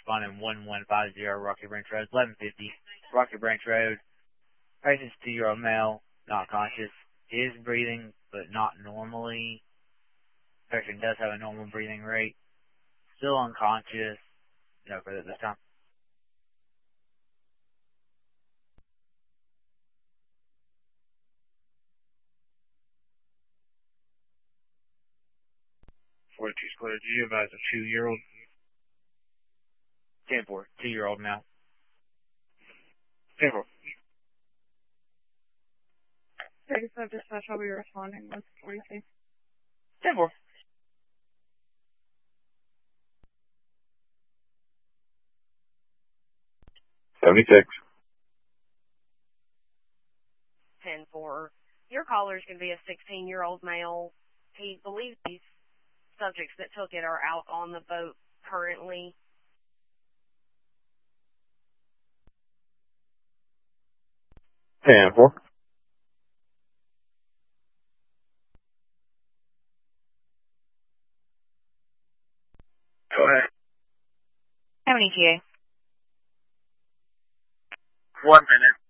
responding 1150 Rocky Branch Road, 1150 Rocky Branch Road. Patient's 2-year-old male, not conscious, is breathing, but not normally. Patient does have a normal breathing rate. Still unconscious. No further this time. Forty-two Square G, advise a 2-year-old. 10-4, 2-year-old male. 10-4. 35 dispatch, I'll be responding with 42. 10-4. $76. 10-4. Your caller's going to be a 16-year-old male. He believes these subjects that took it are out on the boat currently. And 4. Go ahead. How many to you? 1 minute.